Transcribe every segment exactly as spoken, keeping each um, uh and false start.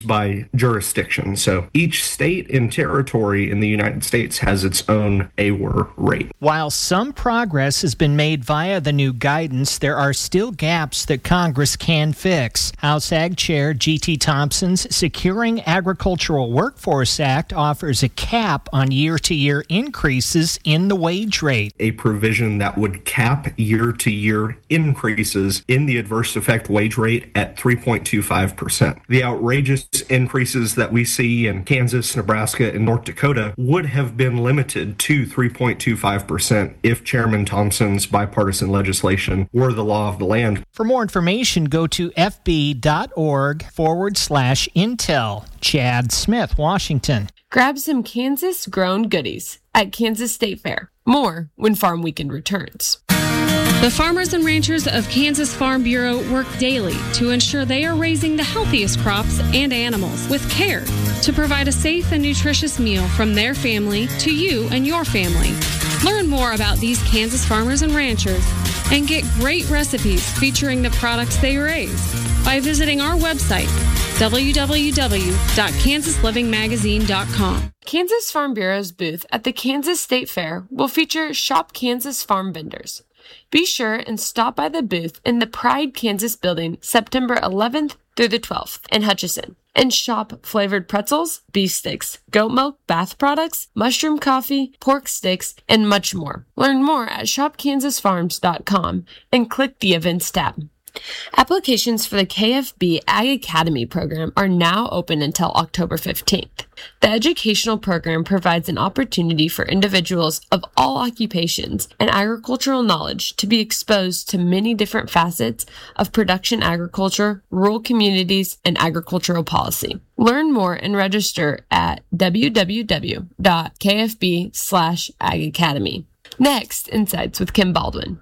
by jurisdiction. So each state and territory in the United States has its own A W R rate. While some progress has been made via the new guidance, there are still gaps that Congress can fix. House Ag Chair G T Thompson's Securing Agricultural Workforce Act offers a cap on year-to-year increases in the wage rate. A provision that would cap year-to-year increases in the adverse effect wage rate at three point two five percent. The outrageous increases that we see in Kansas, Nebraska, and North Dakota would have been limited to three point two five percent if Chairman Thompson's bipartisan legislation were the law of the land. For more information, go to fb.org forward slash intel. Chad Smith, Washington. Grab some Kansas-grown goodies at Kansas State Fair. More when Farm Weekend returns. The farmers and ranchers of Kansas Farm Bureau work daily to ensure they are raising the healthiest crops and animals with care to provide a safe and nutritious meal from their family to you and your family. Learn more about these Kansas farmers and ranchers and get great recipes featuring the products they raise by visiting our website, w w w dot kansas living magazine dot com. Kansas Farm Bureau's booth at the Kansas State Fair will feature Shop Kansas farm vendors. Be sure and stop by the booth in the Pride Kansas building September eleventh through the twelfth in Hutchinson and shop flavored pretzels, beef sticks, goat milk, bath products, mushroom coffee, pork sticks, and much more. Learn more at shop kansas farms dot com and click the events tab. Applications for the K F B Ag Academy program are now open until October fifteenth. The educational program provides an opportunity for individuals of all occupations and agricultural knowledge to be exposed to many different facets of production agriculture, rural communities, and agricultural policy. Learn more and register at w w w dot k f b slash ag academy. Next, Insights with Kim Baldwin.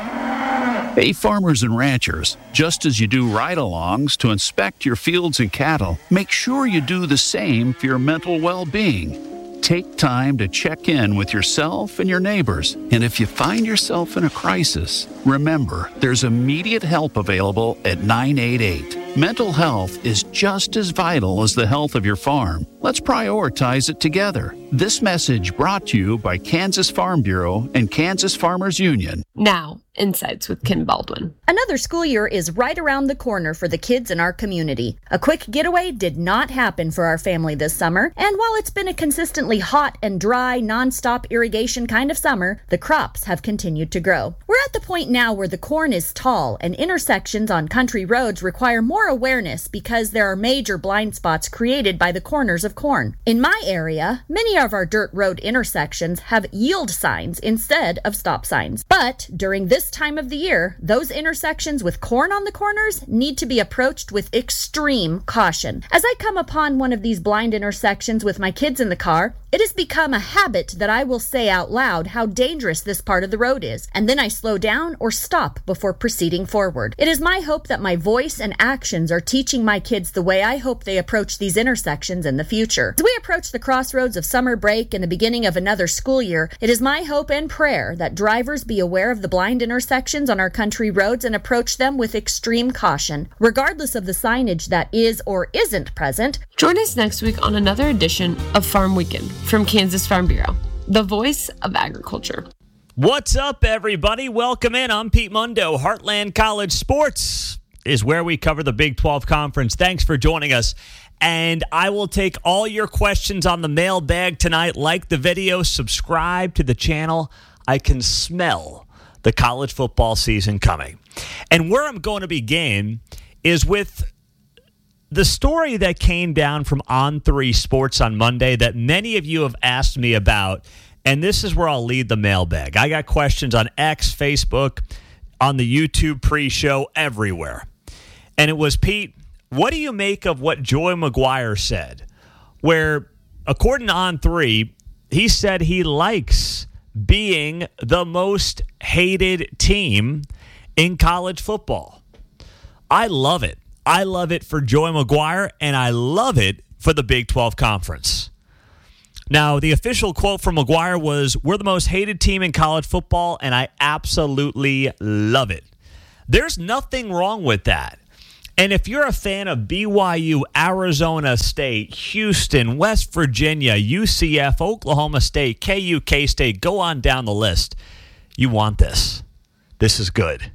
Hey, farmers and ranchers, just as you do ride-alongs to inspect your fields and cattle, make sure you do the same for your mental well-being. Take time to check in with yourself and your neighbors. And if you find yourself in a crisis, remember, there's immediate help available at nine eight eight. Mental health is just as vital as the health of your farm. Let's prioritize it together. This message brought to you by Kansas Farm Bureau and Kansas Farmers Union. Now, Insights with Kim Baldwin. Another school year is right around the corner for the kids in our community. A quick getaway did not happen for our family this summer, and while it's been a consistently hot and dry, nonstop irrigation kind of summer, the crops have continued to grow. We're at the point now where the corn is tall and intersections on country roads require more awareness because there are major blind spots created by the corners of corn. In my area, many of our dirt road intersections have yield signs instead of stop signs. But during this time of the year, those intersections with corn on the corners need to be approached with extreme caution. As I come upon one of these blind intersections with my kids in the car, it has become a habit that I will say out loud how dangerous this part of the road is, and then I slow down or stop before proceeding forward. It is my hope that my voice and actions are teaching my kids the way I hope they approach these intersections in the future. As we approach the crossroads of summer break and the beginning of another school year, it is my hope and prayer that drivers be aware of the blind intersections on our country roads and approach them with extreme caution, regardless of the signage that is or isn't present. Join us next week on another edition of Farm Weekend from Kansas Farm Bureau, the voice of agriculture. What's up, everybody? Welcome in. I'm Pete Mundo. Heartland College Sports is where we cover the Big twelve Conference. Thanks for joining us. And I will take all your questions on the mailbag tonight. Like the video, subscribe to the channel. I can smell the college football season coming. And where I'm going to begin is with the story that came down from On three Sports on Monday that many of you have asked me about, and this is where I'll lead the mailbag. I got questions on X, Facebook, on the YouTube pre-show, everywhere. And it was, Pete, what do you make of what Joey McGuire said? Where, according to On three, he said he likes being the most hated team in college football. I love it. I love it for Joey McGuire, and I love it for the Big twelve Conference. Now, the official quote from McGuire was, "We're the most hated team in college football, and I absolutely love it." There's nothing wrong with that. And if you're a fan of B Y U, Arizona State, Houston, West Virginia, U C F, Oklahoma State, K U, K-State, go on down the list. You want this. This is good.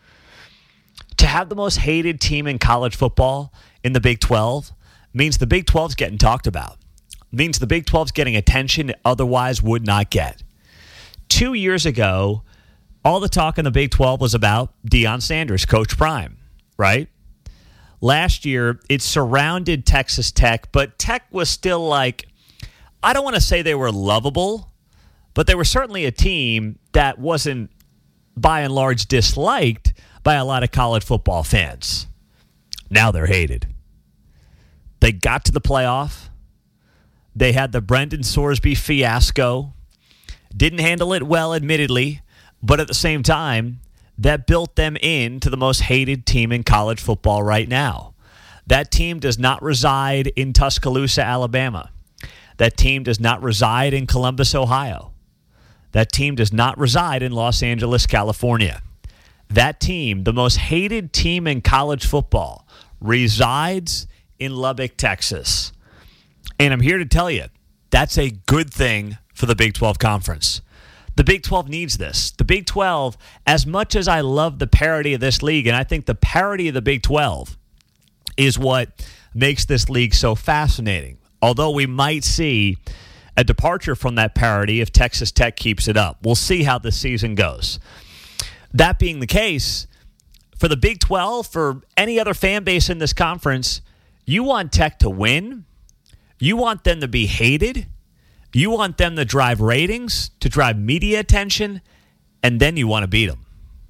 To have the most hated team in college football in the Big twelve means the Big twelve is getting talked about. Means the Big twelve is getting attention it otherwise would not get. Two years ago, all the talk in the Big twelve was about Deion Sanders, Coach Prime, right? Last year, it surrounded Texas Tech, but Tech was still like, I don't want to say they were lovable, but they were certainly a team that wasn't, by and large, disliked by a lot of college football fans. Now they're hated. They got to the playoff. They had the Brendan Sorsby fiasco. Didn't handle it well, admittedly, but at the same time, that built them into the most hated team in college football right now. That team does not reside in Tuscaloosa, Alabama. That team does not reside in Columbus, Ohio. That team does not reside in Los Angeles, California. That team, the most hated team in college football, resides in Lubbock, Texas. And I'm here to tell you, that's a good thing for the Big twelve Conference. The Big twelve needs this. The Big twelve, as much as I love the parity of this league, and I think the parity of the Big twelve is what makes this league so fascinating. Although we might see a departure from that parity if Texas Tech keeps it up. We'll see how the season goes. That being the case, for the Big twelve, for any other fan base in this conference, you want Tech to win. You want them to be hated. You want them to drive ratings, to drive media attention, and then you want to beat them.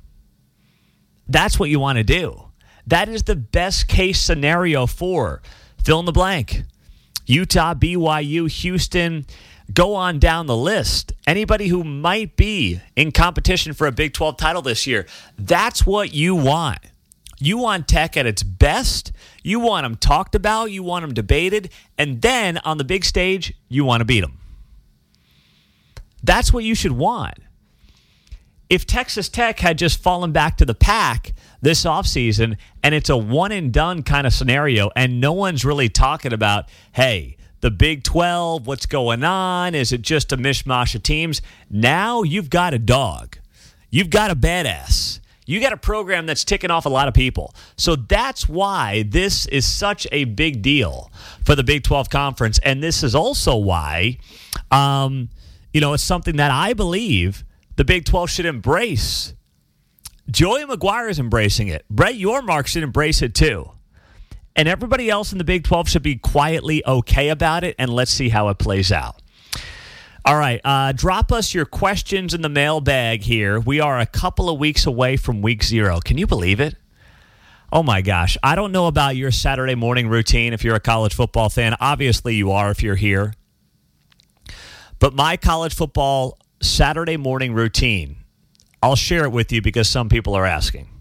That's what you want to do. That is the best case scenario for fill in the blank. Utah, B Y U, Houston, go on down the list. Anybody who might be in competition for a Big twelve title this year, that's what you want. You want Tech at its best. You want them talked about. You want them debated. And then on the big stage, you want to beat them. That's what you should want. If Texas Tech had just fallen back to the pack this offseason and it's a one-and-done kind of scenario and no one's really talking about, hey, the Big twelve, what's going on? Is it just a mishmash of teams? Now you've got a dog. You've got a badass. You got a program that's ticking off a lot of people. So that's why this is such a big deal for the Big twelve Conference. And this is also why, um, you know, it's something that I believe the Big twelve should embrace. Joey McGuire is embracing it. Brett Yormark should embrace it too. And everybody else in the Big twelve should be quietly okay about it, and let's see how it plays out. All right, uh, drop us your questions in the mailbag here. We are a couple of weeks away from week zero. Can you believe it? Oh, my gosh. I don't know about your Saturday morning routine if you're a college football fan. Obviously, you are if you're here. But my college football Saturday morning routine, I'll share it with you because some people are asking.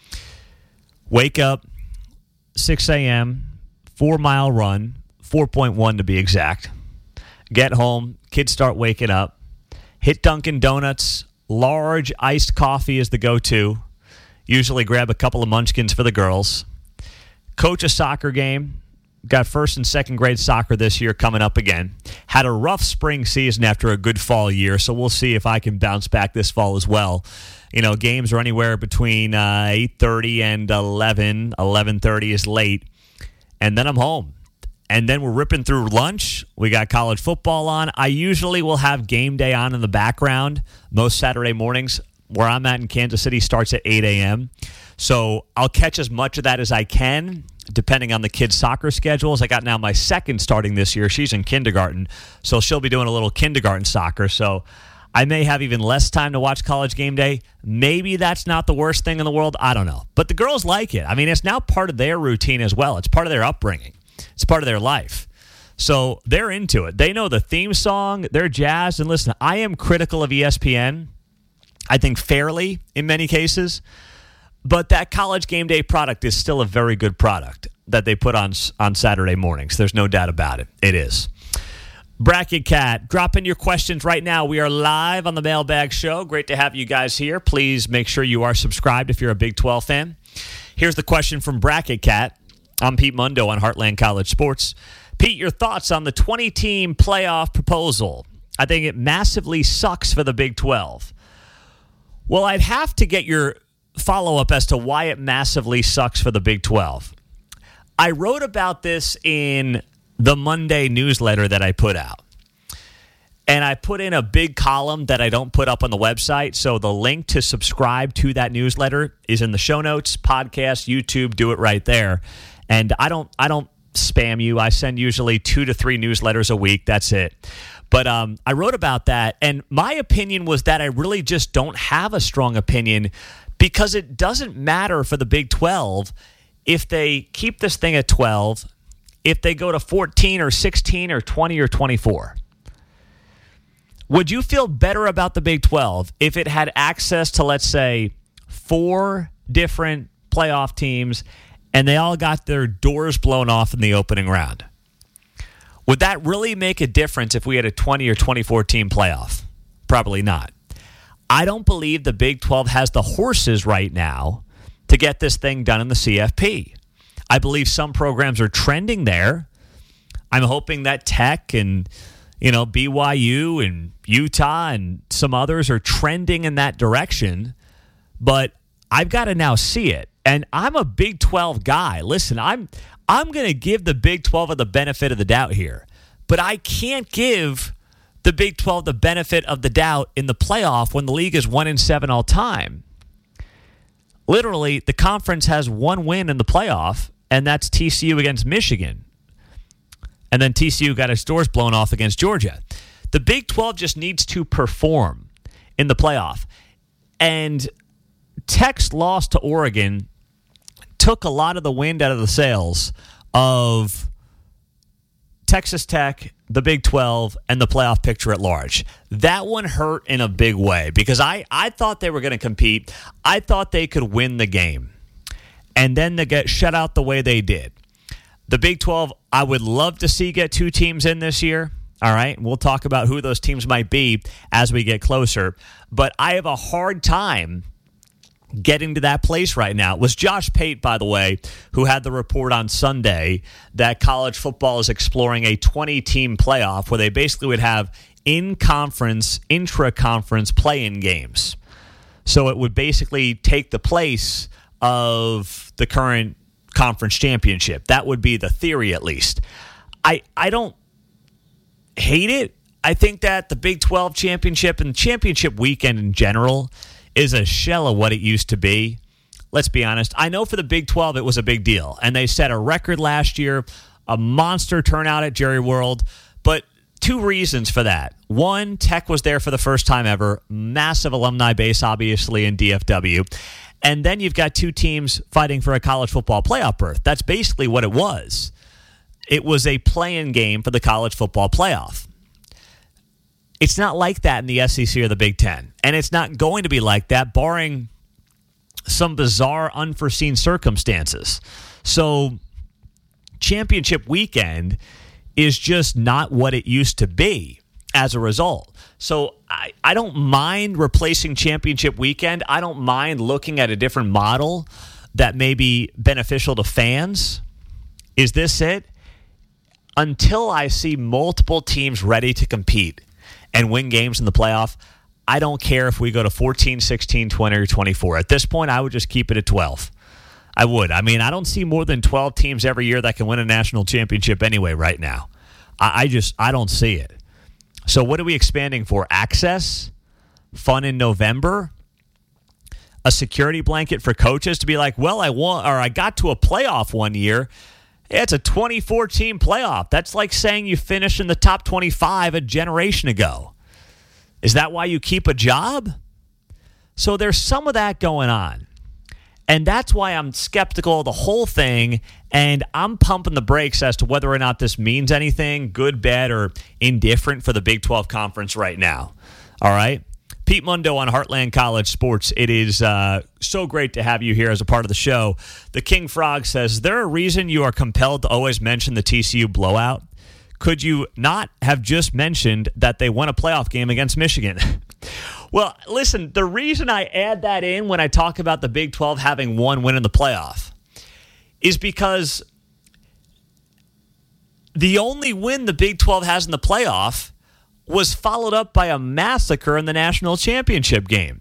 Wake up, six a.m., four-mile run, four point one to be exact. Get home, kids start waking up. Hit Dunkin' Donuts, large iced coffee is the go-to. Usually grab a couple of munchkins for the girls. Coach a soccer game. Got first and second grade soccer this year coming up again. Had a rough spring season after a good fall year, so we'll see if I can bounce back this fall as well. You know, games are anywhere between uh, eight thirty and eleven. eleven thirty is late. And then I'm home. And then we're ripping through lunch. We got college football on. I usually will have game day on in the background. Most Saturday mornings where I'm at in Kansas City starts at eight a.m. So I'll catch as much of that as I can, depending on the kids' soccer schedules. I got now my second starting this year. She's in kindergarten, so she'll be doing a little kindergarten soccer. So I may have even less time to watch College Game Day. Maybe that's not the worst thing in the world. I don't know. But the girls like it. I mean, it's now part of their routine as well. It's part of their upbringing. It's part of their life. So they're into it. They know the theme song. They're jazzed. And listen, I am critical of E S P N. I think fairly in many cases. But that College Game Day product is still a very good product that they put on on Saturday mornings. There's no doubt about it. It is. Bracket Cat, drop in your questions right now. We are live on the Mailbag Show. Great to have you guys here. Please make sure you are subscribed if you're a Big twelve fan. Here's the question from Bracket Cat. I'm Pete Mundo on Heartland College Sports. Pete, your thoughts on the twenty-team playoff proposal? I think it massively sucks for the Big twelve. Well, I'd have to get your follow-up as to why it massively sucks for the Big twelve. I wrote about this in the Monday newsletter that I put out. And I put in a big column that I don't put up on the website. So the link to subscribe to that newsletter is in the show notes, podcast, YouTube, do it right there. And I don't I don't spam you. I send usually two to three newsletters a week. That's it. But um, I wrote about that. And my opinion was that I really just don't have a strong opinion because it doesn't matter for the Big twelve if they keep this thing at twelve, if they go to fourteen or sixteen or twenty or twenty-four. Would you feel better about the Big twelve if it had access to, let's say, four different playoff teams and they all got their doors blown off in the opening round? Would that really make a difference if we had a twenty or twenty-four team playoff? Probably not. I don't believe the Big twelve has the horses right now to get this thing done in the C F P. I believe some programs are trending there. I'm hoping that Tech and, you know, B Y U and Utah and some others are trending in that direction. But I've got to now see it. And I'm a Big twelve guy. Listen, I'm I'm going to give the Big twelve the benefit of the doubt here. But I can't give the Big twelve the benefit of the doubt in the playoff when the league is one and seven all time. Literally, the conference has one win in the playoff, and that's T C U against Michigan. And then T C U got its doors blown off against Georgia. The Big twelve just needs to perform in the playoff. And Tech's loss to Oregon took a lot of the wind out of the sails of Texas Tech, the Big twelve, and the playoff picture at large. That one hurt in a big way because I, I thought they were going to compete. I thought they could win the game. And then they get shut out the way they did. The Big twelve, I would love to see get two teams in this year. All right, we'll talk about who those teams might be as we get closer. But I have a hard time getting to that place right now. It was Josh Pate, by the way, who had the report on Sunday that college football is exploring a twenty-team playoff where they basically would have in-conference, intra-conference play-in games. So it would basically take the place of the current conference championship. That would be the theory, at least. I I don't hate it. I think that the Big twelve championship and championship weekend in general is a shell of what it used to be. Let's be honest. I know for the Big twelve it was a big deal, and they set a record last year, a monster turnout at Jerry World, but two reasons for that. One, Tech was there for the first time ever, massive alumni base, obviously, in D F W. And then you've got two teams fighting for a college football playoff berth. That's basically what it was. It was a play-in game for the college football playoff. It's not like that in the S E C or the Big Ten. And it's not going to be like that, barring some bizarre, unforeseen circumstances. So championship weekend is just not what it used to be as a result. So I, I don't mind replacing championship weekend. I don't mind looking at a different model that may be beneficial to fans. Is this it? Until I see multiple teams ready to compete and win games in the playoff, I don't care if we go to fourteen, sixteen, twenty, or twenty-four. At this point, I would just keep it at twelve. I would. I mean, I don't see more than twelve teams every year that can win a national championship anyway right now. I, I just, I don't see it. So what are we expanding for? Access? Fun in November? A security blanket for coaches to be like, well, I won, or I got to a playoff one year. It's a twenty-four team playoff. That's like saying you finished in the top twenty-five a generation ago. Is that why you keep a job? So there's some of that going on. And that's why I'm skeptical of the whole thing, and I'm pumping the brakes as to whether or not this means anything, good, bad, or indifferent for the Big twelve Conference right now. All right? Pete Mundo on Heartland College Sports. It is uh, so great to have you here as a part of the show. The King Frog says, is there a reason you are compelled to always mention the T C U blowout? Could you not have just mentioned that they won a playoff game against Michigan? Well, listen, the reason I add that in when I talk about the Big twelve having one win in the playoff is because the only win the Big twelve has in the playoff was followed up by a massacre in the national championship game.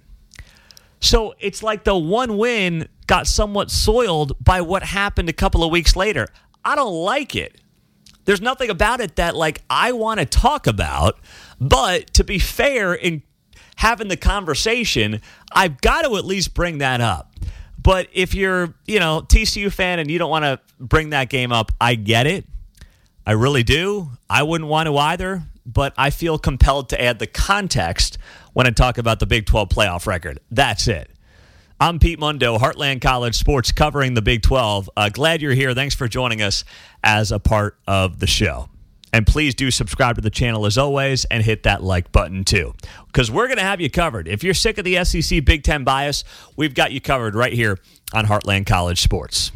So it's like the one win got somewhat soiled by what happened a couple of weeks later. I don't like it. There's nothing about it that like I want to talk about, but to be fair in having the conversation, I've got to at least bring that up. But if you're, you know, T C U fan and you don't want to bring that game up, I get it. I really do. I wouldn't want to either, but I feel compelled to add the context when I talk about the Big twelve playoff record. That's it. I'm Pete Mundo, Heartland College Sports, covering the Big twelve. Uh, glad you're here. Thanks for joining us as a part of the show. And please do subscribe to the channel as always and hit that like button too, because we're going to have you covered. If you're sick of the S E C Big Ten bias, we've got you covered right here on Heartland College Sports.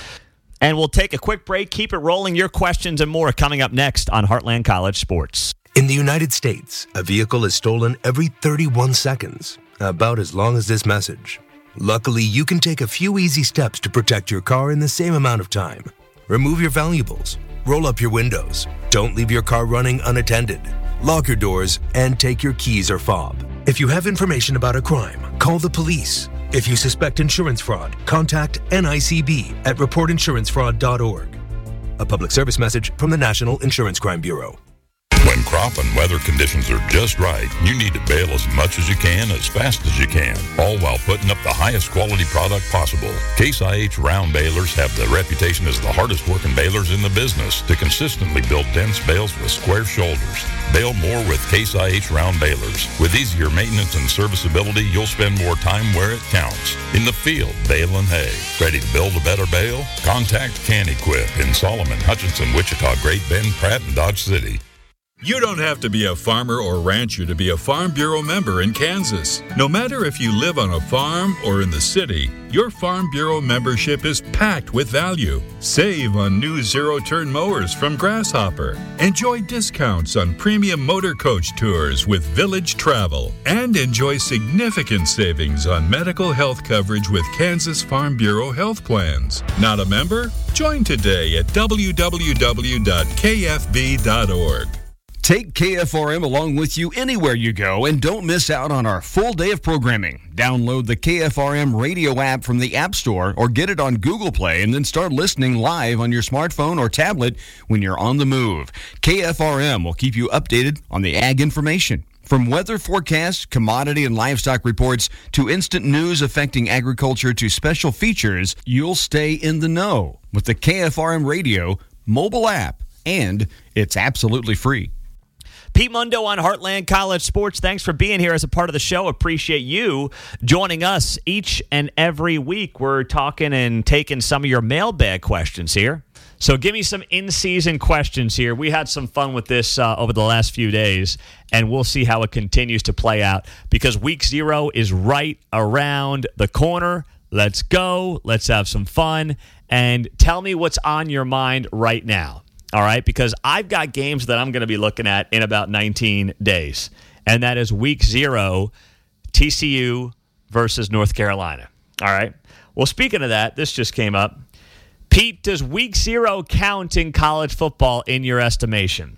And we'll take a quick break. Keep it rolling. Your questions and more coming up next on Heartland College Sports. In the United States, a vehicle is stolen every thirty-one seconds, about as long as this message. Luckily, you can take a few easy steps to protect your car in the same amount of time. Remove your valuables, roll up your windows, don't leave your car running unattended, lock your doors, and take your keys or fob. If you have information about a crime, call the police. If you suspect insurance fraud, contact N I C B at report insurance fraud dot org. A public service message from the National Insurance Crime Bureau. When crop and weather conditions are just right, you need to bale as much as you can, as fast as you can, all while putting up the highest quality product possible. Case I H round balers have the reputation as the hardest working balers in the business to consistently build dense bales with square shoulders. Bale more with Case I H round balers. With easier maintenance and serviceability, you'll spend more time where it counts. In the field, baling hay. Ready to build a better bale? Contact Can-Equip in Solomon, Hutchinson, Wichita, Great Bend, Pratt, and Dodge City. You don't have to be a farmer or rancher to be a Farm Bureau member in Kansas. No matter if you live on a farm or in the city, your Farm Bureau membership is packed with value. Save on new zero-turn mowers from Grasshopper. Enjoy discounts on premium motor coach tours with Village Travel. And enjoy significant savings on medical health coverage with Kansas Farm Bureau health plans. Not a member? Join today at w w w dot k f b dot org. Take K F R M along with you anywhere you go and don't miss out on our full day of programming. Download the K F R M radio app from the App Store or get it on Google Play and then start listening live on your smartphone or tablet when you're on the move. K F R M will keep you updated on the ag information. From weather forecasts, commodity and livestock reports, to instant news affecting agriculture to special features, you'll stay in the know with the K F R M radio mobile app, and it's absolutely free. Pete Mundo on Heartland College Sports. Thanks for being here as a part of the show. Appreciate you joining us each and every week. We're talking and taking some of your mailbag questions here. So give me some in-season questions here. We had some fun with this uh, over the last few days, and we'll see how it continues to play out because week zero is right around the corner. Let's go. Let's have some fun. And tell me what's on your mind right now. All right, because I've got games that I'm going to be looking at in about nineteen days, and that is week zero, T C U versus North Carolina. All right. Well, speaking of that, this just came up. Pete, does week zero count in college football in your estimation?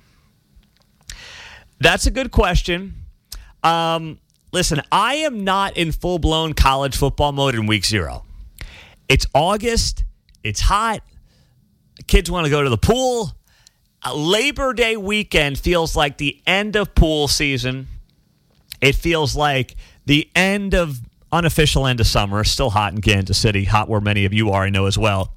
That's a good question. Um, listen, I am not in full-blown college football mode in week zero. It's August. It's hot. Kids want to go to the pool. Uh, Labor Day weekend feels like the end of pool season. It feels like the end of unofficial end of summer. Still hot in Kansas City, hot where many of you are, I know as well.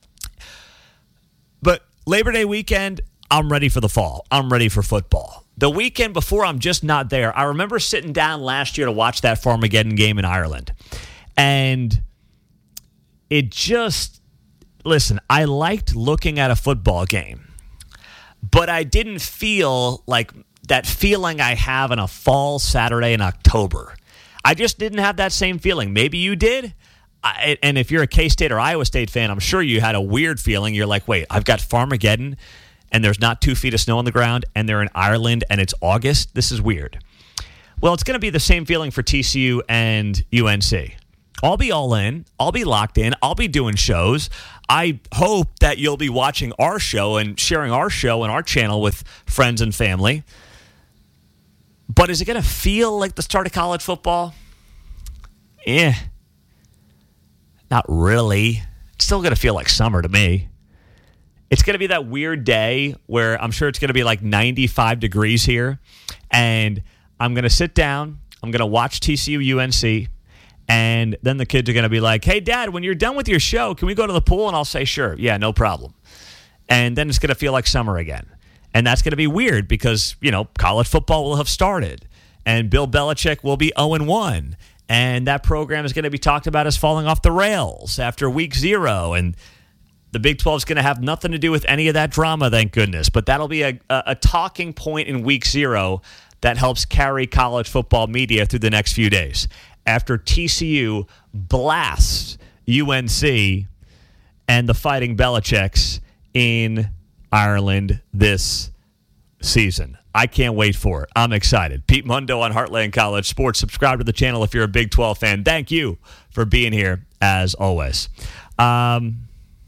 But Labor Day weekend, I'm ready for the fall. I'm ready for football. The weekend before, I'm just not there. I remember sitting down last year to watch that Farmageddon game in Ireland. And it just, listen, I liked looking at a football game. But I didn't feel like that feeling I have on a fall Saturday in October. I just didn't have that same feeling. Maybe you did. I, and if you're a K-State or Iowa State fan, I'm sure you had a weird feeling. You're like, wait, I've got Farmageddon, and there's not two feet of snow on the ground, and they're in Ireland, and it's August. This is weird. Well, it's going to be the same feeling for T C U and U N C. I'll be all in. I'll be locked in. I'll be doing shows. I hope that you'll be watching our show and sharing our show and our channel with friends and family. But is it going to feel like the start of college football? Eh. Not really. It's still going to feel like summer to me. It's going to be that weird day where I'm sure it's going to be like ninety-five degrees here. And I'm going to sit down. I'm going to watch T C U U N C. And then the kids are going to be like, hey, Dad, when you're done with your show, can we go to the pool? And I'll say, sure. Yeah, no problem. And then it's going to feel like summer again. And that's going to be weird because, you know, college football will have started. And Bill Belichick will be oh and one. And that program is going to be talked about as falling off the rails after week zero. And the Big twelve is going to have nothing to do with any of that drama, thank goodness. But that'll be a, a, a talking point in week zero that helps carry college football media through the next few days. After T C U blasts U N C and the Fighting Belichicks in Ireland this season. I can't wait for it. I'm excited. Pete Mundo on Heartland College Sports. Subscribe to the channel if you're a Big twelve fan. Thank you for being here, as always. Um,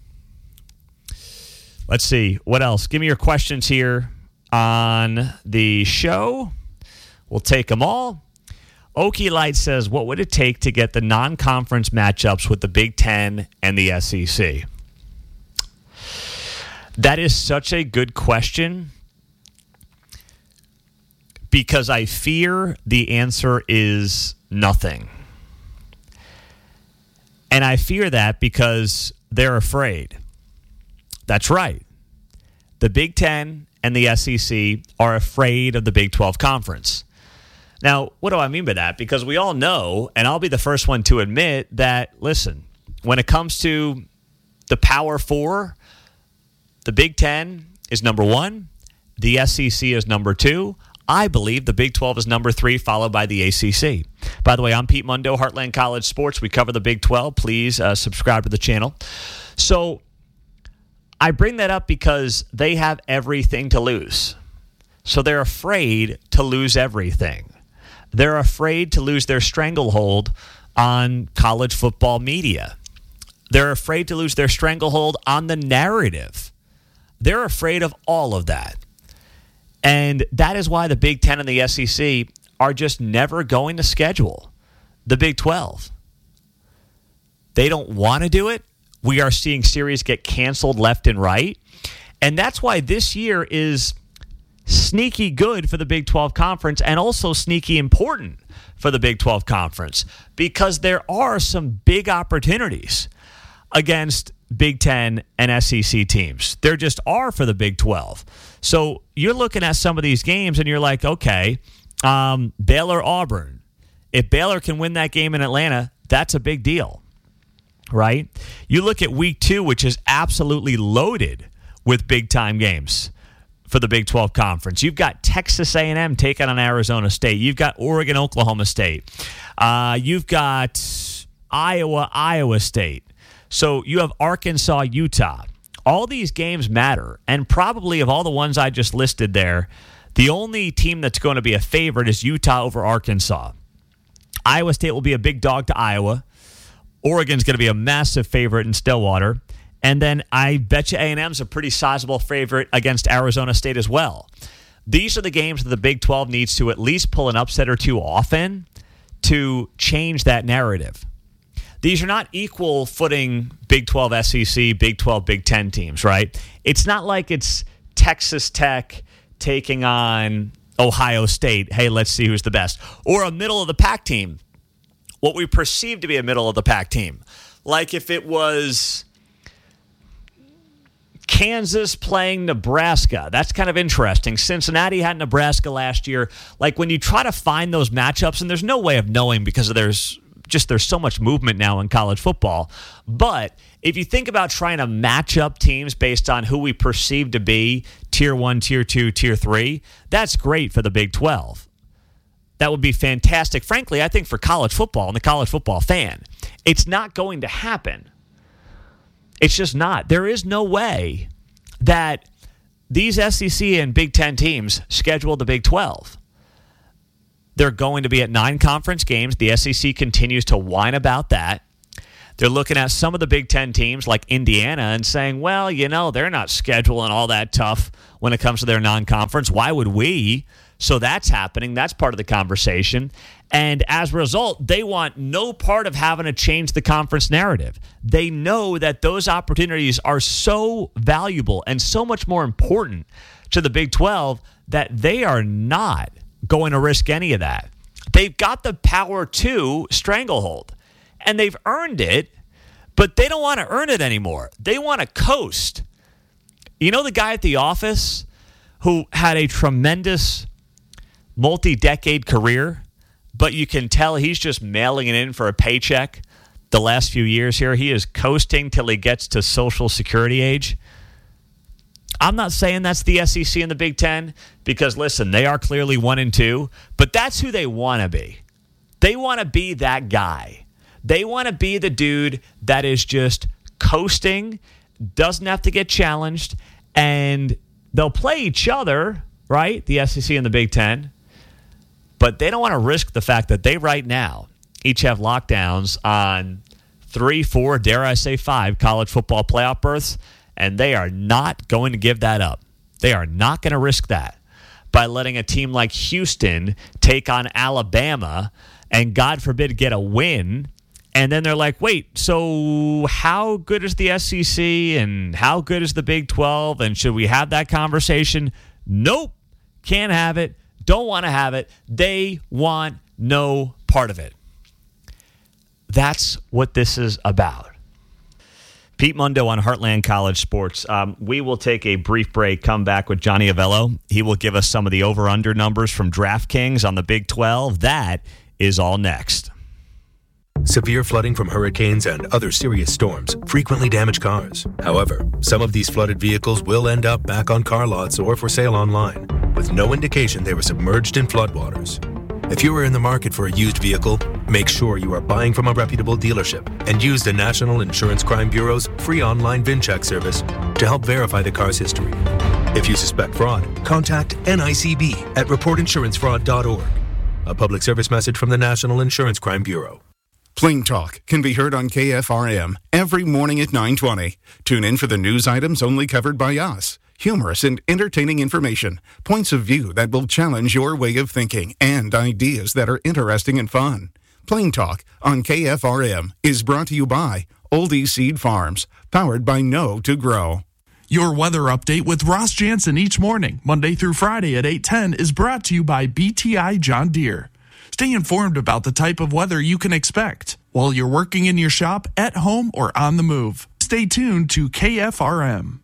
let's see. What else? Give me your questions here on the show. We'll take them all. Okie Light says, what would it take to get the non-conference matchups with the Big Ten and the S E C? That is such a good question because I fear the answer is nothing. And I fear that because they're afraid. That's right. The Big Ten and the S E C are afraid of the Big twelve Conference. Now, what do I mean by that? Because we all know, and I'll be the first one to admit that, listen, when it comes to the Power Four, the Big Ten is number one. The S E C is number two. I believe the Big twelve is number three, followed by the A C C. By the way, I'm Pete Mundo, Heartland College Sports. We cover the Big twelve. Please uh, subscribe to the channel. So I bring that up because they have everything to lose. So they're afraid to lose everything. They're afraid to lose their stranglehold on college football media. They're afraid to lose their stranglehold on the narrative. They're afraid of all of that. And that is why the Big Ten and the S E C are just never going to schedule the Big twelve. They don't want to do it. We are seeing series get canceled left and right. And that's why this year is sneaky good for the Big twelve Conference and also sneaky important for the Big twelve Conference because there are some big opportunities against Big Ten and S E C teams. There just are for the Big twelve. So you're looking at some of these games and you're like, okay, um, Baylor-Auburn. If Baylor can win that game in Atlanta, that's a big deal, right? You look at week two, which is absolutely loaded with big-time games for the Big twelve Conference. You've got Texas A and M taking on Arizona State. You've got Oregon, Oklahoma State. Uh, you've got Iowa, Iowa State. So you have Arkansas, Utah. All these games matter, and probably of all the ones I just listed there, the only team that's going to be a favorite is Utah over Arkansas. Iowa State will be a big dog to Iowa. Oregon's going to be a massive favorite in Stillwater. And then I bet you A and M's a pretty sizable favorite against Arizona State as well. These are the games that the Big twelve needs to at least pull an upset or two off in to change that narrative. These are not equal footing Big twelve S E C, Big twelve Big Ten teams, right? It's not like it's Texas Tech taking on Ohio State. Hey, let's see who's the best. Or a middle-of-the-pack team, what we perceive to be a middle-of-the-pack team. Like if it was Kansas playing Nebraska. That's kind of interesting. Cincinnati had Nebraska last year. Like when you try to find those matchups, and there's no way of knowing because there's just there's so much movement now in college football. But if you think about trying to match up teams based on who we perceive to be tier one, tier two, tier three, that's great for the Big twelve. That would be fantastic. Frankly, I think for college football and the college football fan, it's not going to happen. It's just not. There is no way that these S E C and Big Ten teams schedule the Big twelve. They're going to be at nine conference games. The S E C continues to whine about that. They're looking at some of the Big Ten teams like Indiana and saying, well, you know, they're not scheduling all that tough when it comes to their non-conference. Why would we? So that's happening. That's part of the conversation. And as a result, they want no part of having to change the conference narrative. They know that those opportunities are so valuable and so much more important to the Big twelve that they are not going to risk any of that. They've got the power to stranglehold, and they've earned it, but they don't want to earn it anymore. They want to coast. You know the guy at The Office who had a tremendous multi-decade career, but you can tell he's just mailing it in for a paycheck the last few years here? He is coasting till he gets to Social Security age. I'm not saying that's the S E C and the Big Ten because, listen, they are clearly one and two, but that's who they want to be. They want to be that guy. They want to be the dude that is just coasting, doesn't have to get challenged, and they'll play each other, right, the S E C and the Big Ten, but they don't want to risk the fact that they right now each have lockdowns on three, four, dare I say five college football playoff berths, and they are not going to give that up. They are not going to risk that by letting a team like Houston take on Alabama and, God forbid, get a win. And then they're like, wait, so how good is the S E C and how good is the Big twelve? And should we have that conversation? Nope. Can't have it. Don't want to have it. They want no part of it. That's what this is about. Pete Mundo on Heartland College Sports. Um, we will take a brief break, come back with Johnny Avello. He will give us some of the over-under numbers from DraftKings on the Big twelve. That is all next. Severe flooding from hurricanes and other serious storms frequently damage cars. However, some of these flooded vehicles will end up back on car lots or for sale online, with no indication they were submerged in floodwaters. If you are in the market for a used vehicle, make sure you are buying from a reputable dealership and use the National Insurance Crime Bureau's free online VIN check service to help verify the car's history. If you suspect fraud, contact N I C B at report insurance fraud dot org. A public service message from the National Insurance Crime Bureau. Plain Talk can be heard on K F R M every morning at nine twenty. Tune in for the news items only covered by us. Humorous and entertaining information, points of view that will challenge your way of thinking, and ideas that are interesting and fun. Plain Talk on K F R M is brought to you by Oldie Seed Farms, powered by Know to Grow. Your weather update with Ross Jansen each morning, Monday through Friday at eight ten, is brought to you by B T I John Deere. Stay informed about the type of weather you can expect while you're working in your shop, at home, or on the move. Stay tuned to K F R M.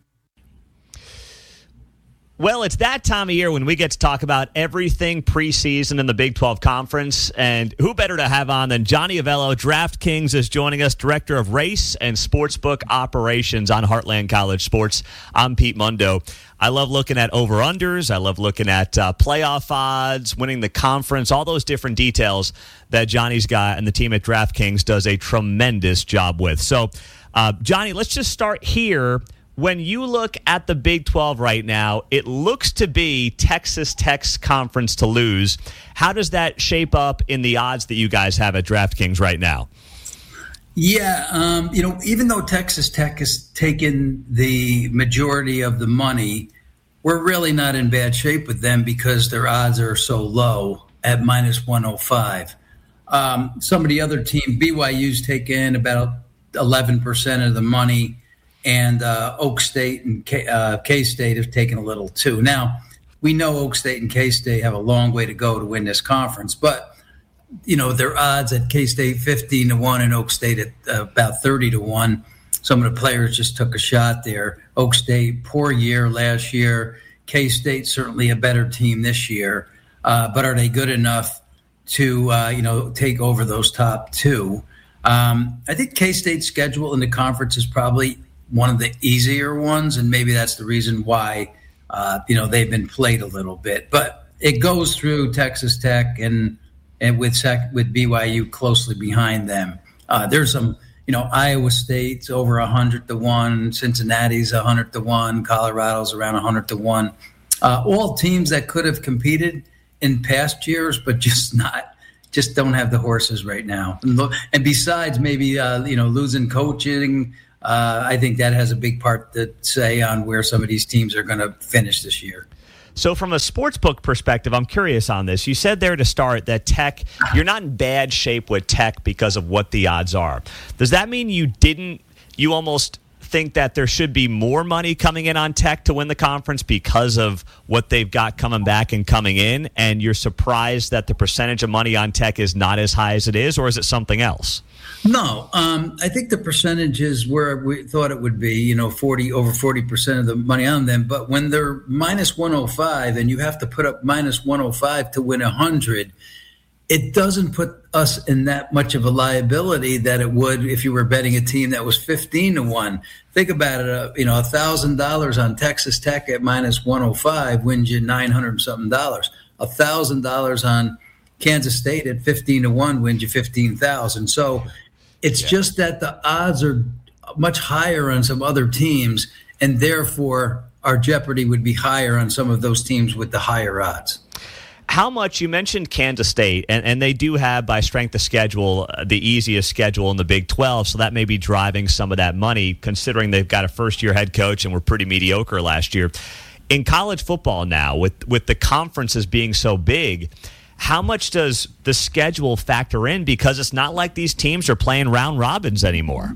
Well, it's that time of year when we get to talk about everything preseason in the Big twelve Conference, and who better to have on than Johnny Avello. DraftKings is joining us, Director of Race and Sportsbook Operations on Heartland College Sports. I'm Pete Mundo. I love looking at over-unders. I love looking at uh, playoff odds, winning the conference, all those different details that Johnny's got and the team at DraftKings does a tremendous job with. So, uh, Johnny, let's just start here. When you look at the Big twelve right now, it looks to be Texas Tech's conference to lose. How does that shape up in the odds that you guys have at DraftKings right now? Yeah, um, you know, even though Texas Tech has taken the majority of the money, we're really not in bad shape with them because their odds are so low at minus one oh five. Um, some of the other team, B Y U's taken about eleven percent of the money. And uh, Oak State and K, uh, K-State have taken a little too. Now, we know Oak State and K-State have a long way to go to win this conference, but, you know, their odds at K-State fifteen to one and Oak State at uh, about thirty to one. Some of the players just took a shot there. Oak State, poor year last year. K-State, certainly a better team this year. Uh, but are they good enough to, uh, you know, take over those top two? Um, I think K-State's schedule in the conference is probably one of the easier ones, and maybe that's the reason why, uh, you know, they've been played a little bit. But it goes through Texas Tech and and with sec, with B Y U closely behind them. Uh, there's some, you know, Iowa State's over one hundred to one, Cincinnati's one hundred to one, Colorado's around one hundred to one. Uh, all teams that could have competed in past years, but just not, just don't have the horses right now. And, lo- and besides, maybe uh, you know, losing coaching, uh, I think that has a big part to say on where some of these teams are going to finish this year. So from a sportsbook perspective, I'm curious on this. You said there to start that Tech, you're not in bad shape with Tech because of what the odds are. Does that mean you didn't, you almost think that there should be more money coming in on Tech to win the conference because of what they've got coming back and coming in, and you're surprised that the percentage of money on Tech is not as high as it is, or is it something else? No, um, I think the percentage is where we thought it would be, you know, forty over forty percent of the money on them. But when they're minus one oh five and you have to put up minus one oh five to win one hundred, it doesn't put us in that much of a liability that it would if you were betting a team that was fifteen to one. Think about it, uh, you know, one thousand dollars on Texas Tech at minus one oh five wins you nine hundred something dollars. one thousand dollars on Kansas State at fifteen to one wins you fifteen thousand. So it's yeah. just that the odds are much higher on some other teams, and therefore our jeopardy would be higher on some of those teams with the higher odds. How much, you mentioned Kansas State, and, and they do have, by strength of schedule, uh, the easiest schedule in the Big twelve, so that may be driving some of that money, considering they've got a first-year head coach and were pretty mediocre last year. In college football now, with, with the conferences being so big, how much does the schedule factor in? Because it's not like these teams are playing round robins anymore.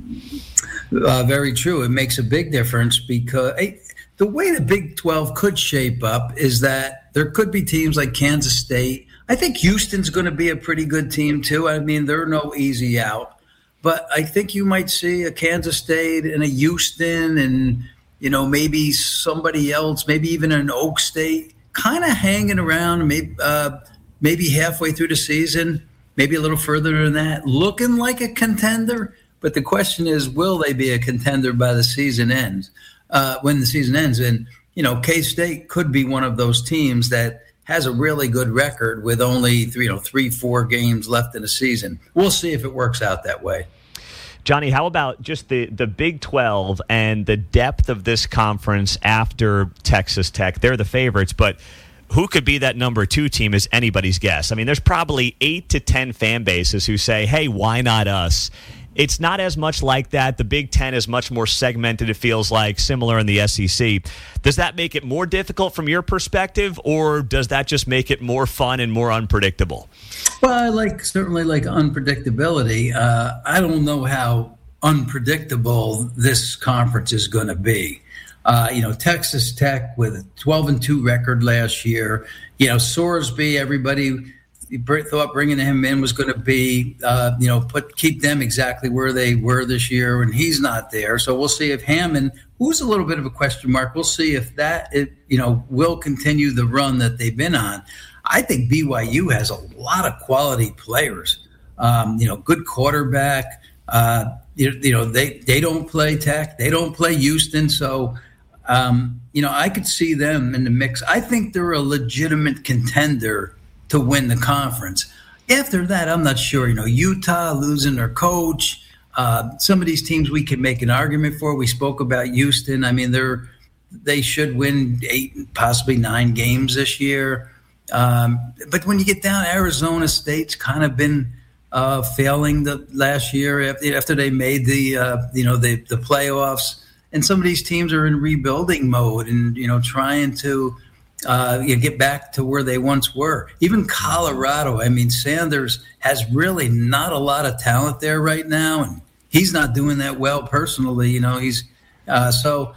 Uh, very true. It makes a big difference because hey, the way the Big twelve could shape up is that there could be teams like Kansas State. I think Houston's going to be a pretty good team too. I mean, they're no easy out. But I think you might see a Kansas State and a Houston and, you know, maybe somebody else, maybe even an Oak State kind of hanging around, maybe uh, maybe halfway through the season, maybe a little further than that, looking like a contender. But the question is, will they be a contender by the season ends, uh, when the season ends? And, you know, K-State could be one of those teams that has a really good record with only three, you know, three, four games left in the season. We'll see if it works out that way. Johnny, how about just the, the Big twelve and the depth of this conference after Texas Tech? They're the favorites, but who could be that number two team is anybody's guess. I mean, there's probably eight to ten fan bases who say, hey, why not us? It's not as much like that. The Big Ten is much more segmented, it feels like, similar in the S E C. Does that make it more difficult from your perspective, or does that just make it more fun and more unpredictable? Well, I like certainly like unpredictability. Uh, I don't know how unpredictable this conference is going to be. Uh, you know, Texas Tech with a twelve and two record last year. You know, Sorsby, everybody thought bringing him in was going to be, uh, you know, put keep them exactly where they were this year, and he's not there. So we'll see if Hammond, who's a little bit of a question mark, we'll see if that, it, you know, will continue the run that they've been on. I think B Y U has a lot of quality players. Um, you know, good quarterback. Uh, you, you know, they they don't play Tech, they don't play Houston, so. Um, you know, I could see them in the mix. I think they're a legitimate contender to win the conference. After that, I'm not sure. You know, Utah losing their coach. Uh, some of these teams we can make an argument for. We spoke about Houston. I mean, they're they should win eight, possibly nine games this year. Um, but when you get down, Arizona State's kind of been uh, failing the last year after, after they made the uh, you know the the playoffs. And some of these teams are in rebuilding mode and, you know, trying to uh, you know, get back to where they once were. Even Colorado, I mean, Sanders has really not a lot of talent there right now. And he's not doing that well personally. You know, he's uh, so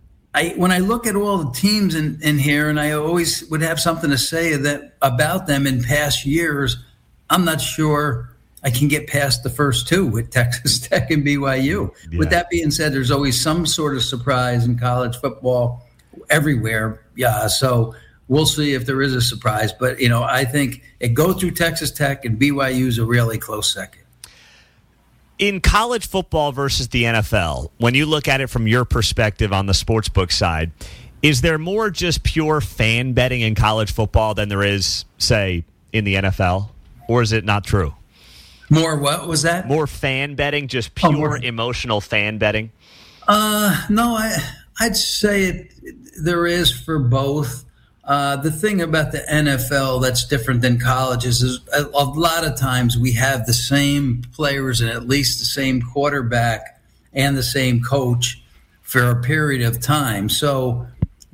I when I look at all the teams in, in here, and I always would have something to say that about them in past years, I'm not sure I can get past the first two with Texas Tech and B Y U. Yeah. With that being said, there's always some sort of surprise in college football everywhere. Yeah, so we'll see if there is a surprise. But, you know, I think it go through Texas Tech and B Y U is a really close second. In college football versus the N F L, when you look at it from your perspective on the sportsbook side, is there more just pure fan betting in college football than there is, say, in the N F L? Or is it not true? More what was that? More fan betting, just pure oh, more... emotional fan betting? Uh, no, I, I'd say it, there is for both. uh, the thing about the N F L that's different than colleges is a, a lot of times we have the same players and at least the same quarterback and the same coach for a period of time. So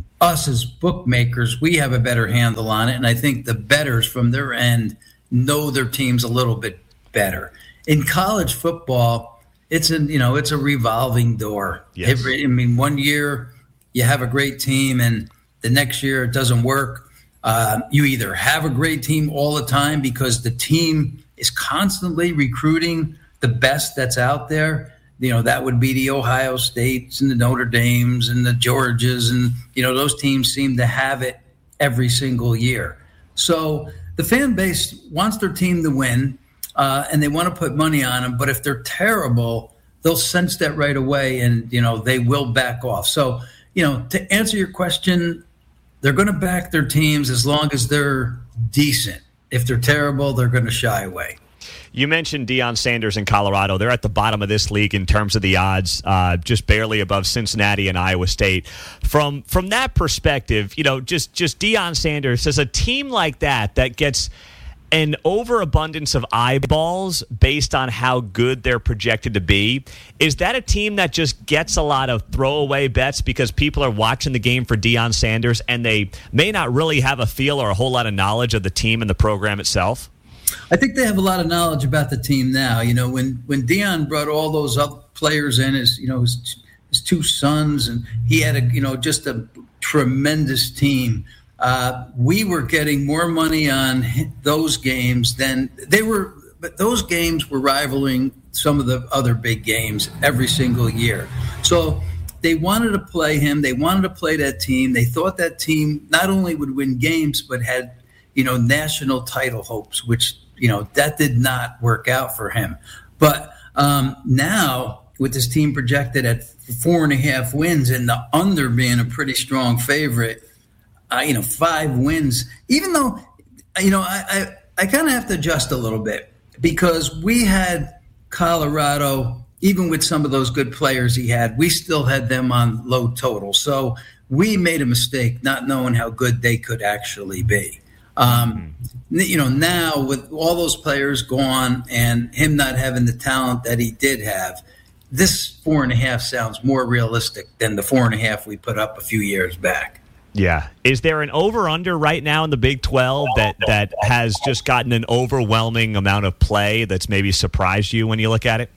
us as bookmakers, we have a better handle on it. And I think the bettors from their end know their teams a little bit better. In college football, it's a, you know, it's a revolving door. Yes. Every, I mean, one year you have a great team and the next year it doesn't work. Uh, you either have a great team all the time because the team is constantly recruiting the best that's out there. You know, that would be the Ohio States and the Notre Dames and the Georgias. And, you know, those teams seem to have it every single year. So the fan base wants their team to win, uh, and they want to put money on them. But if they're terrible, they'll sense that right away and, you know, they will back off. So, you know, to answer your question, they're going to back their teams as long as they're decent. If they're terrible, they're going to shy away. You mentioned Deion Sanders in Colorado. They're at the bottom of this league in terms of the odds, uh, just barely above Cincinnati and Iowa State. From from that perspective, you know, just just Deion Sanders, as a team like that that gets an overabundance of eyeballs based on how good they're projected to be, is that a team that just gets a lot of throwaway bets because people are watching the game for Deion Sanders and they may not really have a feel or a whole lot of knowledge of the team and the program itself? I think they have a lot of knowledge about the team now. You know, when when Deion brought all those other players in, his you know his, his two sons, and he had a you know just a tremendous team. Uh, we were getting more money on those games than they were, but those games were rivaling some of the other big games every single year. So they wanted to play him. They wanted to play that team. They thought that team not only would win games, but had you know, national title hopes, which, you know, that did not work out for him. But um, now with this team projected at four and a half wins and the under being a pretty strong favorite, uh, you know, five wins, even though, you know, I, I, I kind of have to adjust a little bit because we had Colorado, even with some of those good players he had, we still had them on low total. So we made a mistake not knowing how good they could actually be. Um, you know, now with all those players gone and him not having the talent that he did have, this four and a half sounds more realistic than the four and a half we put up a few years back. Yeah. Is there an over-under right now in the Big twelve that, that has just gotten an overwhelming amount of play that's maybe surprised you when you look at it?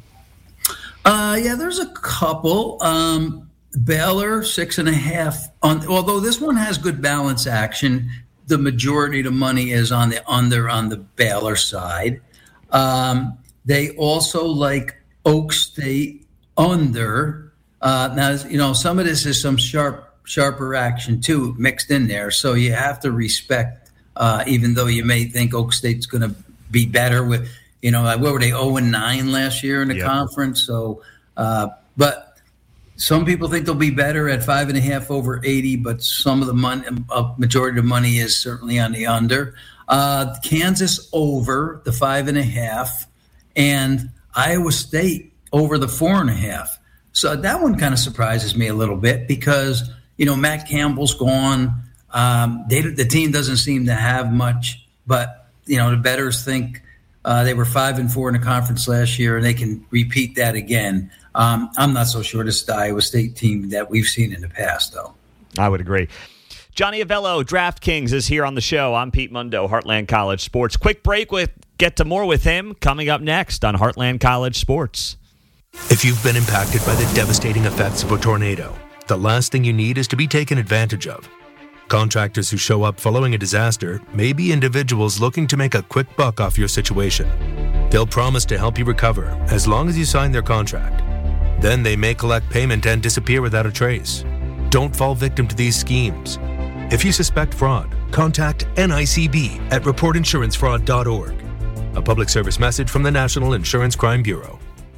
Uh, yeah, there's a couple. Um, Baylor, six and a half. On, although this one has good balance action, the majority of the money is on the under on the Baylor side. Um, they also like Oak State under. Uh, now, you know, some of this is some sharp, sharper action too mixed in there. So you have to respect, uh, even though you may think Oak State's going to be better with, you know, what were they, oh and nine last year in the yep. conference? So, uh, but. Some people think they'll be better at five and a half over eighty, but some of the money, a majority of the money is certainly on the under. Uh, Kansas over the five and a half, and Iowa State over the four and a half. So that one kind of surprises me a little bit because you know Matt Campbell's gone. Um, they, the team doesn't seem to have much, but you know the bettors think uh, they were five and four in the conference last year, and they can repeat that again. Um, I'm not so sure this is the Iowa State team that we've seen in the past, though. I would agree. Johnny Avello, DraftKings, is here on the show. I'm Pete Mundo, Heartland College Sports. Quick break. With get to more with him coming up next on Heartland College Sports. If you've been impacted by the devastating effects of a tornado, the last thing you need is to be taken advantage of. Contractors who show up following a disaster may be individuals looking to make a quick buck off your situation. They'll promise to help you recover as long as you sign their contract. Then they may collect payment and disappear without a trace. Don't fall victim to these schemes. If you suspect fraud, contact N I C B at report insurance fraud dot org. A public service message from the National Insurance Crime Bureau.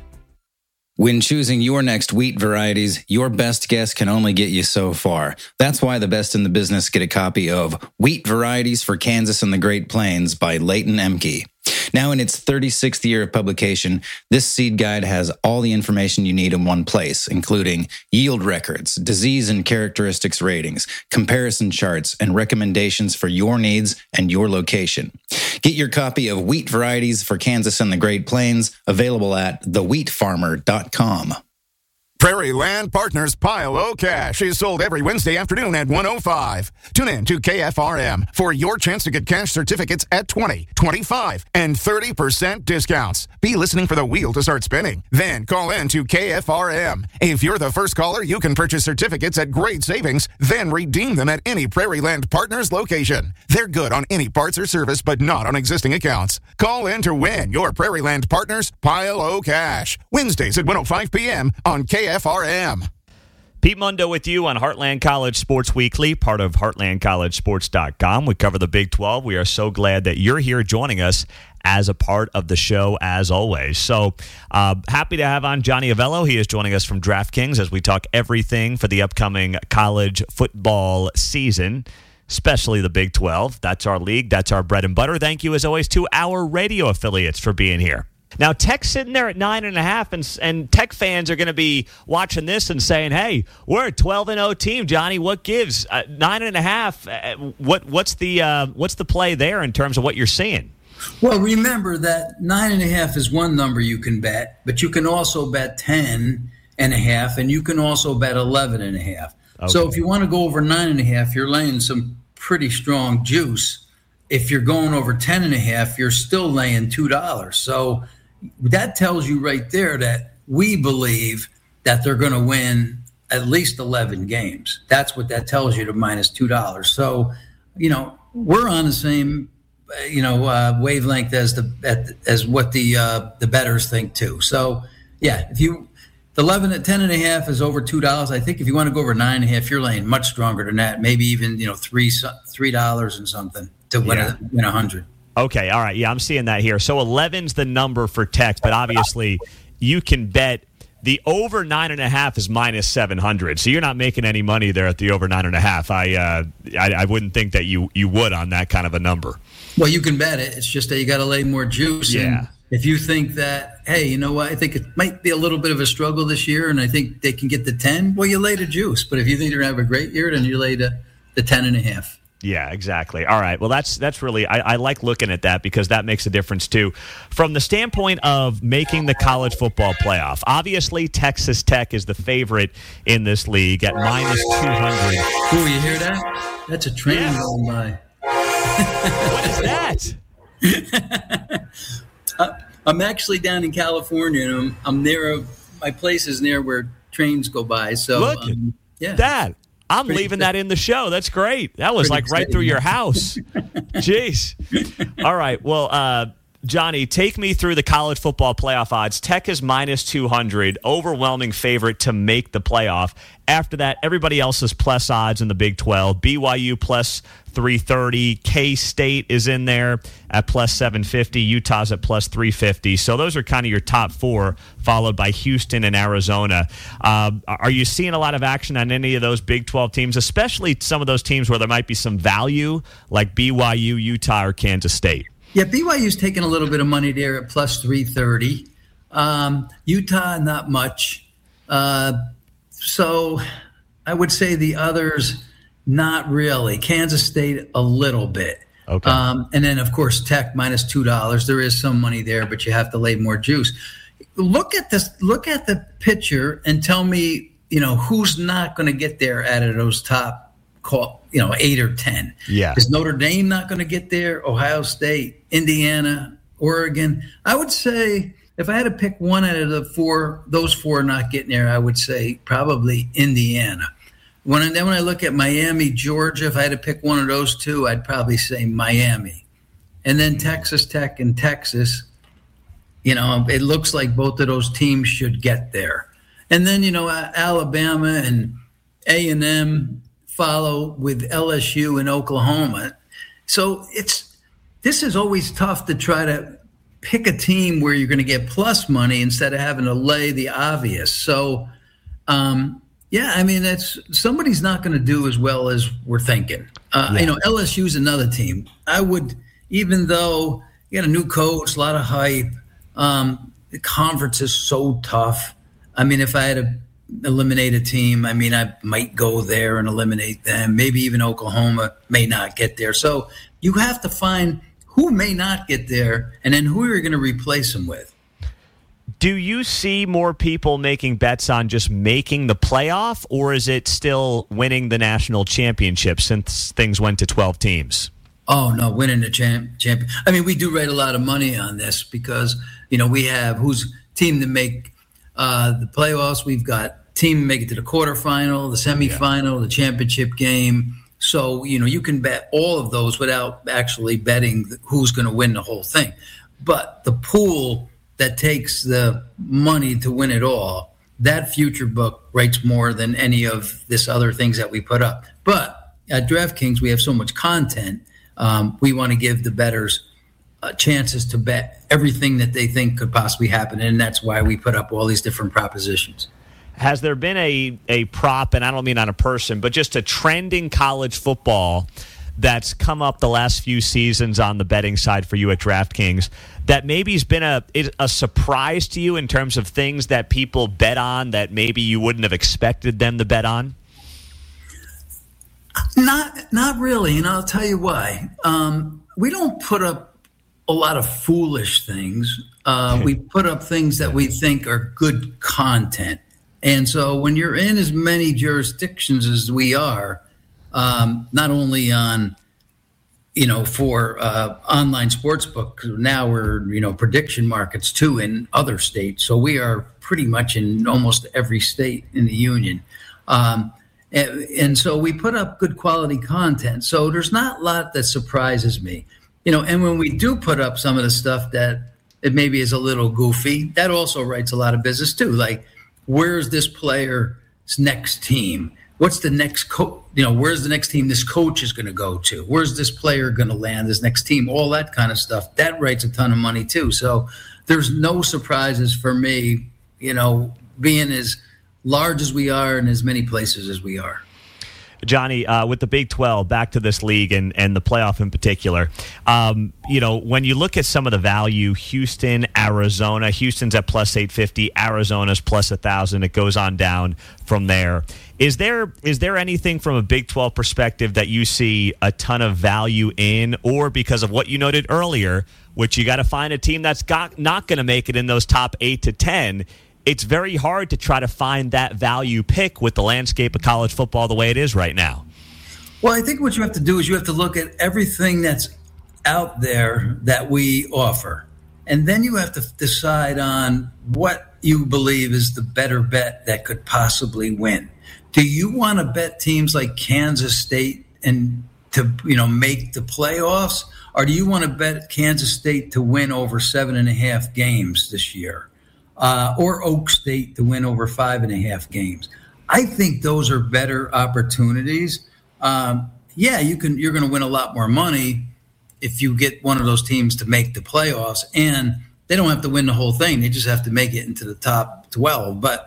When choosing your next wheat varieties, your best guess can only get you so far. That's why the best in the business get a copy of Wheat Varieties for Kansas and the Great Plains by Leighton Emke. Now in its thirty-sixth year of publication, this seed guide has all the information you need in one place, including yield records, disease and characteristics ratings, comparison charts, and recommendations for your needs and your location. Get your copy of Wheat Varieties for Kansas and the Great Plains, available at the wheat farmer dot com. Prairie Land Partners Pile O Cash is sold every Wednesday afternoon at one oh five. Tune in to K F R M for your chance to get cash certificates at twenty, twenty-five, and thirty percent discounts. Be listening for the wheel to start spinning. Then call in to K F R M. If you're the first caller, you can purchase certificates at great savings, then redeem them at any Prairie Land Partners location. They're good on any parts or service, but not on existing accounts. Call in to win your Prairie Land Partners Pile O Cash. Wednesdays at one oh five p.m. on K F R M. Pete Mundo with you on Heartland College Sports Weekly, part of heartland college sports dot com. We cover the Big twelve. We are so glad that you're here joining us as a part of the show, as always. So uh, happy to have on Johnny Avello. He is joining us from DraftKings as we talk everything for the upcoming college football season, especially the Big twelve. That's our league. That's our bread and butter. Thank you, as always, to our radio affiliates for being here. Now, Tech's sitting there at nine and a half, and and Tech fans are going to be watching this and saying, "Hey, we're a twelve and oh team, Johnny. What gives uh, nine and a half? Uh, what what's the uh, what's the play there in terms of what you're seeing?" Well, remember that nine and a half is one number you can bet, but you can also bet ten and a half, and you can also bet eleven and a half. Okay. So if you want to go over nine and a half, you're laying some pretty strong juice. If you're going over ten and a half, you're still laying two dollars. So that tells you right there that we believe that they're going to win at least eleven games. That's what that tells you to minus two dollars. So, you know, we're on the same, you know, uh, wavelength as the as what the uh, the bettors think too. So, yeah, if you eleven at ten and a half is over two dollars. I think if you want to go over nine and a half, you're laying much stronger than that. Maybe even you know three three dollars and something to win yeah. a, win a hundred. Okay, all right. Yeah, I'm seeing that here. So eleven's the number for Tech, but obviously you can bet the over nine and a half is minus seven hundred. So you're not making any money there at the over nine and a half. I, uh, I I wouldn't think that you you would on that kind of a number. Well, you can bet it. It's just that you got to lay more juice. Yeah. And if you think that, hey, you know what, I think it might be a little bit of a struggle this year, and I think they can get the ten. Well, you lay the juice. But if you think they're gonna have a great year, then you lay the the ten and a half. Yeah, exactly. All right. Well, that's that's really I, I like looking at that because that makes a difference too. From the standpoint of making the college football playoff, obviously Texas Tech is the favorite in this league at minus two hundred. Ooh, you hear that? That's a train yeah. going by. What is that? uh, I'm actually down in California, and I'm, I'm near a, my place is near where trains go by. So look um, yeah. that. I'm Pretty leaving that in the show. That's great. That was Pretty like right through your house. Jeez. All right. Well, uh, Johnny, take me through the college football playoff odds. Tech is minus two hundred, overwhelming favorite to make the playoff. After that, everybody else is plus odds in the Big twelve. B Y U plus three thirty. K-State is in there at plus seven fifty. Utah's at plus three fifty. So those are kind of your top four, followed by Houston and Arizona. Uh, are you seeing a lot of action on any of those Big twelve teams, especially some of those teams where there might be some value, like B Y U, Utah, or Kansas State? Yeah, B Y U's taking a little bit of money there at plus three thirty. Um, Utah, not much. Uh, so I would say the others, not really. Kansas State, a little bit. Okay. Um, and then, of course, Tech minus two dollars. There is some money there, but you have to lay more juice. Look at this. Look at the picture and tell me, you know, who's not going to get there out of those top, call, you know, eight or ten. Yeah. Is Notre Dame not going to get there? Ohio State, Indiana, Oregon. I would say if I had to pick one out of the four, those four not getting there, I would say probably Indiana. When I, then when I look at Miami, Georgia, if I had to pick one of those two, I'd probably say Miami. And then Texas Tech and Texas, you know, it looks like both of those teams should get there. And then, you know, Alabama and A and M follow with L S U and Oklahoma. So it's this is always tough to try to pick a team where you're going to get plus money instead of having to lay the obvious. So, um, yeah, I mean, that's somebody's not going to do as well as we're thinking. Uh, yeah. You know, L S U's another team. I would, even though, you got a new coach, a lot of hype. Um, the conference is so tough. I mean, if I had to eliminate a team, I mean, I might go there and eliminate them. Maybe even Oklahoma may not get there. So you have to find who may not get there and then who you're going to replace them with. Do you see more people making bets on just making the playoff, or is it still winning the national championship since things went to twelve teams? Oh, no, winning the champ, champion. I mean, we do write a lot of money on this because, you know, we have who's team to make uh, the playoffs. We've got team to make it to the quarterfinal, the semifinal, yeah. the championship game. So, you know, you can bet all of those without actually betting who's going to win the whole thing. But the pool that takes the money to win it all, that future book rates more than any of this other things that we put up. But at DraftKings, we have so much content. Um, we want to give the bettors uh, chances to bet everything that they think could possibly happen. And that's why we put up all these different propositions. Has there been a, a prop, and I don't mean on a person, but just a trend in college football that's come up the last few seasons on the betting side for you at DraftKings that maybe has been a, a surprise to you in terms of things that people bet on that maybe you wouldn't have expected them to bet on? Not not really, and I'll tell you why. Um, we don't put up a lot of foolish things. Uh, we put up things that we think are good content. And so when you're in as many jurisdictions as we are, um, not only on, you know, for uh, online sportsbook, now we're, you know, prediction markets too in other states. So we are pretty much in almost every state in the union. Um, and, and so we put up good quality content. So there's not a lot that surprises me, you know, and when we do put up some of the stuff that it maybe is a little goofy, that also writes a lot of business too. Like, where's this player's next team? What's the next coach? You know, where's the next team this coach is going to go to? Where's this player going to land, this next team? All that kind of stuff. That writes a ton of money too. So there's no surprises for me, you know, being as large as we are in as many places as we are. Johnny, uh, with the Big twelve, back to this league and, and the playoff in particular, um, you know, when you look at some of the value, Houston, Arizona, Houston's at plus eight fifty, Arizona's plus one thousand. It goes on down from there. Is there is there anything from a Big twelve perspective that you see a ton of value in, or because of what you noted earlier, which you got to find a team that's got, not going to make it in those top eight to ten, it's very hard to try to find that value pick with the landscape of college football the way it is right now? Well, I think what you have to do is you have to look at everything that's out there that we offer. And then you have to decide on what you believe is the better bet that could possibly win. Do you want to bet teams like Kansas State and to, you know, make the playoffs? Or do you want to bet Kansas State to win over seven and a half games this year? Uh, or Oak State to win over five and a half games. I think those are better opportunities. Um, yeah, you can. You're going to win a lot more money if you get one of those teams to make the playoffs, and they don't have to win the whole thing. They just have to make it into the top twelve. But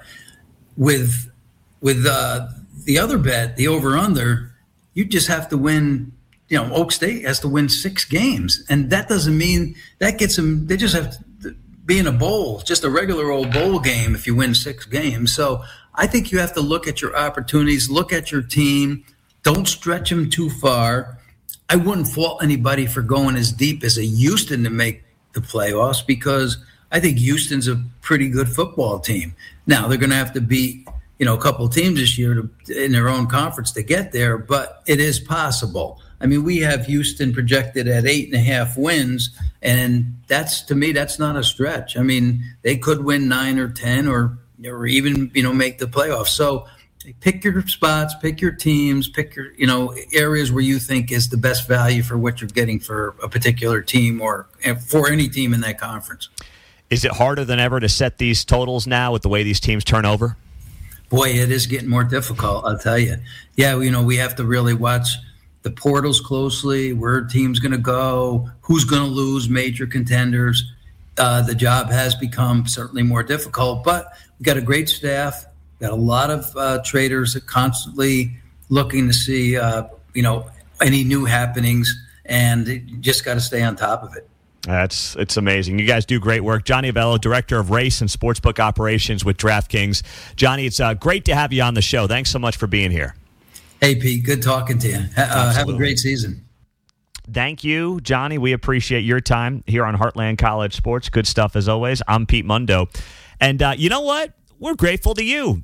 with with uh, the other bet, the over/under, you just have to win. You know, Oak State has to win six games, and that doesn't mean that gets them. They just have to be in a bowl, just a regular old bowl game if you win six games. So I think you have to look at your opportunities, look at your team. Don't stretch them too far. I wouldn't fault anybody for going as deep as a Houston to make the playoffs because I think Houston's a pretty good football team. Now, they're going to have to beat, you know, a couple of teams this year to, in their own conference to get there, but it is possible. I mean, we have Houston projected at eight and a half wins, and that's, to me, that's not a stretch. I mean, they could win nine or ten or, or even, you know, make the playoffs. So pick your spots, pick your teams, pick your, you know, areas where you think is the best value for what you're getting for a particular team or for any team in that conference. Is it harder than ever to set these totals now with the way these teams turn over? Boy, it is getting more difficult, I'll tell you. Yeah, you know, we have to really watch the portals closely, where a team's going to go, who's going to lose major contenders. Uh, the job has become certainly more difficult, but we've got a great staff, got a lot of uh, traders that constantly looking to see, uh, you know, any new happenings, and you just got to stay on top of it. That's it's amazing. You guys do great work. Johnny Avello, Director of Race and Sportsbook Operations with DraftKings. Johnny, it's uh, great to have you on the show. Thanks so much for being here. Hey, Pete. Good talking to you. Uh, have a great season. Thank you, Johnny. We appreciate your time here on Heartland College Sports. Good stuff as always. I'm Pete Mundo. And uh, you know what? We're grateful to you.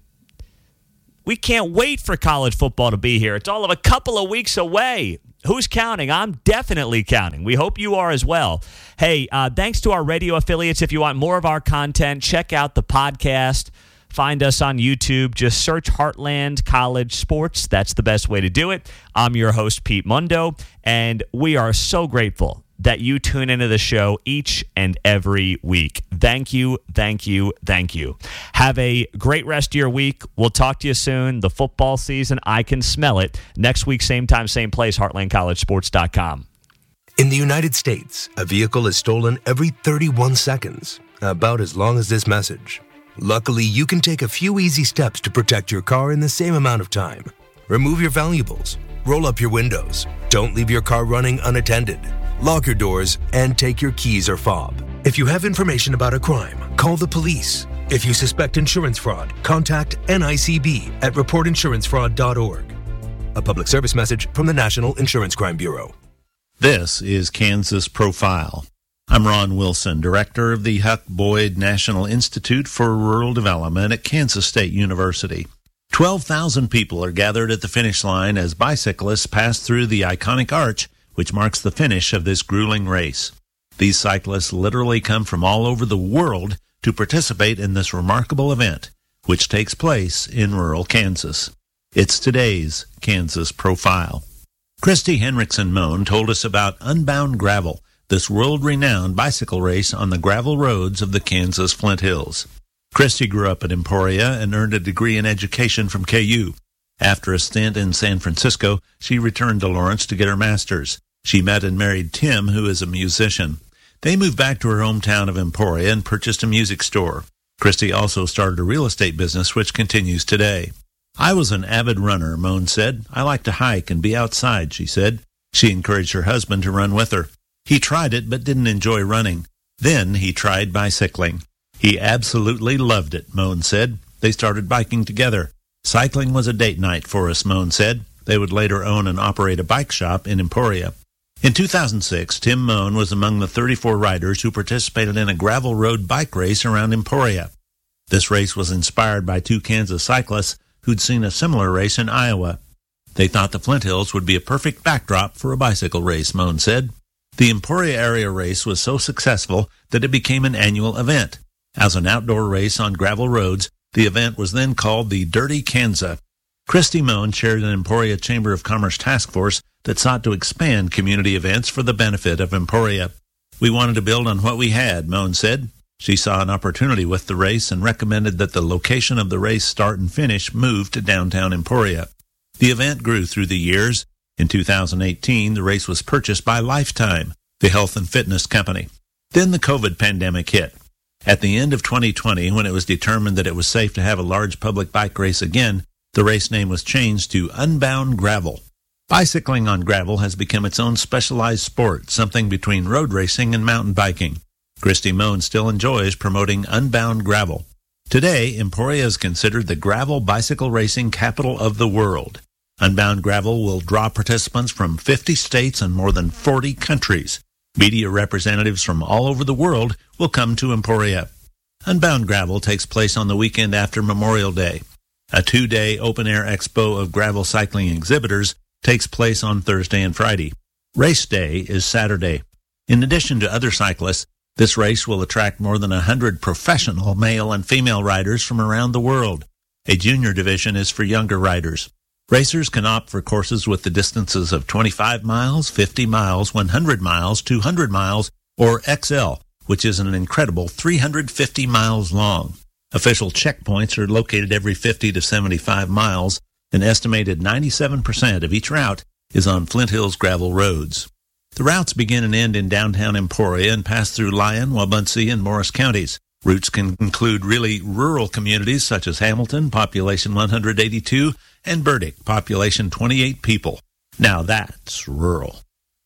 We can't wait for college football to be here. It's all of a couple of weeks away. Who's counting? I'm definitely counting. We hope you are as well. Hey, uh, thanks to our radio affiliates. If you want more of our content, check out the podcast. Find us on YouTube. Just search Heartland College Sports. That's the best way to do it. I'm your host, Pete Mundo, and we are so grateful that you tune into the show each and every week. Thank you, thank you, thank you. Have a great rest of your week. We'll talk to you soon. The football season, I can smell it. Next week, same time, same place, heartland college sports dot com. In the United States, a vehicle is stolen every thirty-one seconds, about as long as this message. Luckily, you can take a few easy steps to protect your car in the same amount of time. Remove your valuables, roll up your windows, don't leave your car running unattended, lock your doors, and take your keys or fob. If you have information about a crime, call the police. If you suspect insurance fraud, contact N I C B at report insurance fraud dot org. A public service message from the National Insurance Crime Bureau. This is Kansas Profile. I'm Ron Wilson, Director of the Huck Boyd National Institute for Rural Development at Kansas State University. twelve thousand people are gathered at the finish line as bicyclists pass through the iconic arch, which marks the finish of this grueling race. These cyclists literally come from all over the world to participate in this remarkable event, which takes place in rural Kansas. It's today's Kansas Profile. Christy Henriksen Mohn told us about Unbound Gravel, this world-renowned bicycle race on the gravel roads of the Kansas Flint Hills. Christy grew up in Emporia and earned a degree in education from K U. After a stint in San Francisco, she returned to Lawrence to get her master's. She met and married Tim, who is a musician. They moved back to her hometown of Emporia and purchased a music store. Christy also started a real estate business, which continues today. I was an avid runner, Mohn said. I like to hike and be outside, she said. She encouraged her husband to run with her. He tried it but didn't enjoy running. Then he tried bicycling. He absolutely loved it, Mohn said. They started biking together. Cycling was a date night for us, Mohn said. They would later own and operate a bike shop in Emporia. In two thousand six, Tim Mohn was among the thirty-four riders who participated in a gravel road bike race around Emporia. This race was inspired by two Kansas cyclists who'd seen a similar race in Iowa. They thought the Flint Hills would be a perfect backdrop for a bicycle race, Mohn said. The Emporia area race was so successful that it became an annual event. As an outdoor race on gravel roads, the event was then called the Dirty Kanza. Christy Mohn chaired an Emporia Chamber of Commerce task force that sought to expand community events for the benefit of Emporia. We wanted to build on what we had, Mohn said. She saw an opportunity with the race and recommended that the location of the race start and finish move to downtown Emporia. The event grew through the years. In two thousand eighteen, the race was purchased by Lifetime, the health and fitness company. Then the COVID pandemic hit. At the end of twenty twenty, when it was determined that it was safe to have a large public bike race again, the race name was changed to Unbound Gravel. Bicycling on gravel has become its own specialized sport, something between road racing and mountain biking. Christy Mohn still enjoys promoting Unbound Gravel. Today, Emporia is considered the gravel bicycle racing capital of the world. Unbound Gravel will draw participants from fifty states and more than forty countries. Media representatives from all over the world will come to Emporia. Unbound Gravel takes place on the weekend after Memorial Day. A two-day open-air expo of gravel cycling exhibitors takes place on Thursday and Friday. Race day is Saturday. In addition to other cyclists, this race will attract more than one hundred professional male and female riders from around the world. A junior division is for younger riders. Racers can opt for courses with the distances of twenty-five miles, fifty miles, one hundred miles, two hundred miles, or X L, which is an incredible three hundred fifty miles long. Official checkpoints are located every fifty to seventy-five miles. An estimated ninety-seven percent of each route is on Flint Hills gravel roads. The routes begin and end in downtown Emporia and pass through Lyon, Wabaunsee, and Morris counties. Routes can include really rural communities such as Hamilton, population one hundred eighty-two, and Burdick, population twenty-eight people. Now that's rural.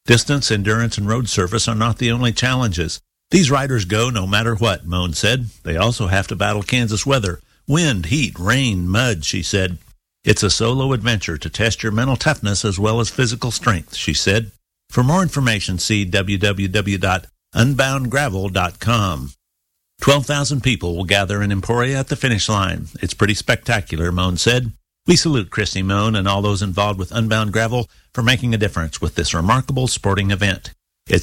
Distance, endurance, and road surface are not the only challenges. These riders go no matter what, Moan said. They also have to battle Kansas weather, wind, heat, rain, mud, she said. It's a solo adventure to test your mental toughness as well as physical strength, she said. For more information, see w w w dot unbound gravel dot com. twelve thousand people will gather in Emporia at the finish line. It's pretty spectacular, Moan said. We salute Christy Moan and all those involved with Unbound Gravel for making a difference with this remarkable sporting event.